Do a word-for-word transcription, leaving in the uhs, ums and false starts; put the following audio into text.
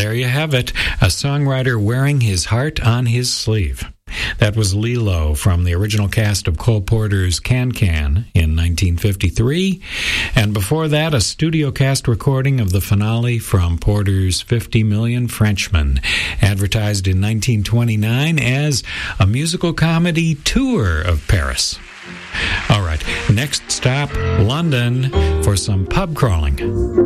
there you have it, a songwriter wearing his heart on his sleeve. That was Lilo from the original cast of Cole Porter's Can-Can in nineteen fifty-three. And before that, a studio cast recording of the finale from Porter's fifty million Frenchmen, advertised in nineteen twenty-nine as a musical comedy tour of Paris. All right, next stop, London, for some pub crawling.